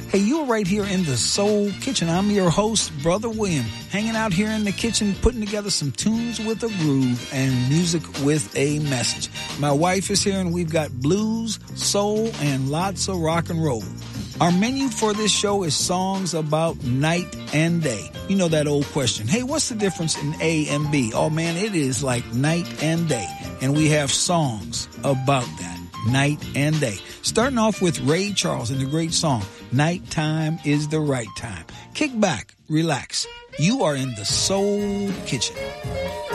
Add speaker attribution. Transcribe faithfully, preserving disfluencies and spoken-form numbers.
Speaker 1: Hey, you're right here in the Soul Kitchen. I'm your host, Brother William, hanging out here in the kitchen, putting together some tunes with a groove and music with a message. My wife is here, and we've got blues, soul, and lots of rock and roll. Our menu for this show is songs about night and day. You know that old question, hey, what's the difference in A and B? Oh, man, it is like night and day. And we have songs about that, night and day. Starting off with Ray Charles and the great song, Nighttime is the Right Time. Kick back, relax. You are in the Soul Kitchen.